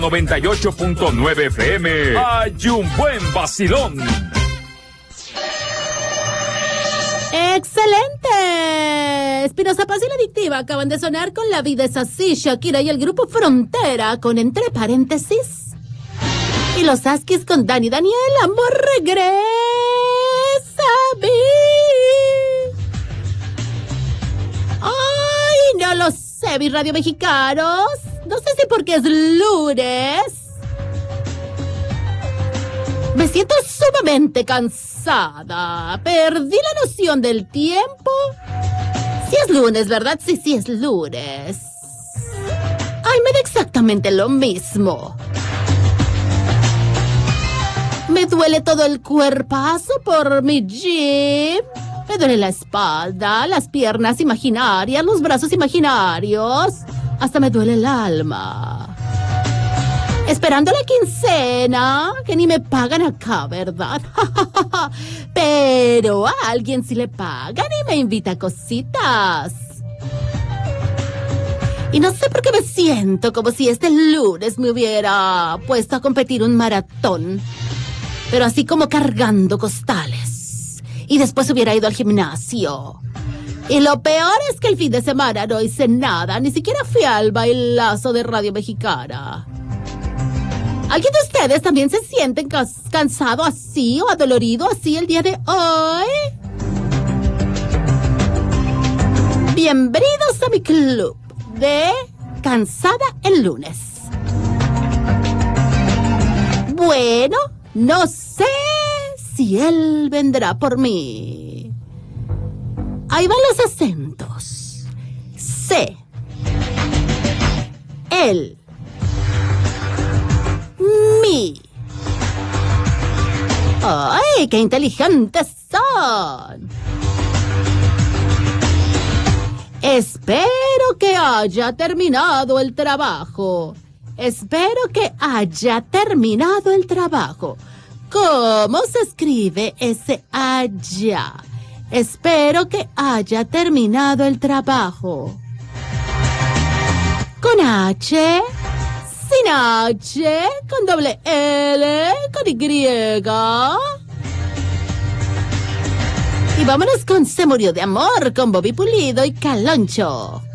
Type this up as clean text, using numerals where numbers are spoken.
98.9 FM. Hay un buen vacilón. ¡Excelente! Espinoza Paz y La Adictiva acaban de sonar con La Vida es Así, Shakira y el grupo Frontera con entre paréntesis. Y los Askis con Dani Daniel, Amor regresa a mí. ¡Ay, no lo sé, mis radio mexicanos! No sé si porque es lunes. Me siento sumamente cansada. Perdí la noción del tiempo. Sí es lunes, ¿verdad? Sí es lunes. Ay, me da exactamente lo mismo. Me duele todo el cuerpazo por mi gym. Me duele la espalda, las piernas imaginarias, los brazos imaginarios. Hasta me duele el alma. Esperando la quincena, que ni me pagan acá, ¿verdad? Pero a alguien sí le pagan y me invita a cositas. Y no sé por qué me siento como si este lunes me hubiera puesto a competir un maratón. Pero así como cargando costales. Y después hubiera ido al gimnasio. Y lo peor es que el fin de semana no hice nada. Ni siquiera fui al bailazo de Radio Mexicana. ¿Alguien de ustedes también se sienten cansado así o adolorido así el día de hoy? Bienvenidos a mi club de Cansada el lunes. Bueno, no sé si él vendrá por mí. Ahí van los acentos. C. Él. Mi. ¡Ay, qué inteligentes son! Espero que haya terminado el trabajo. Espero que haya terminado el trabajo. ¿Cómo se escribe ese haya? Espero que haya terminado el trabajo. ¿Con H? ¿Sin H? ¿Con doble L? ¿Con Y? Y vámonos con Se murió de amor, con Bobby Pulido y Caloncho.